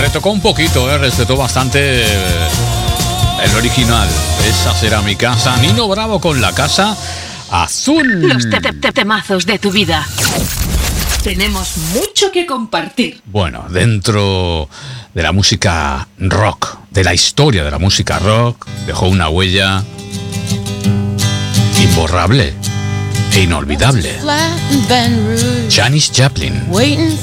retocó un poquito, respetó bastante el original. Esa será mi casa. Nino Bravo con La Casa Azul. Los temazos de tu vida. Tenemos mucho que compartir. Bueno, dentro de la música rock, de la historia de la música rock, dejó una huella imborrable e inolvidable. Janis Joplin.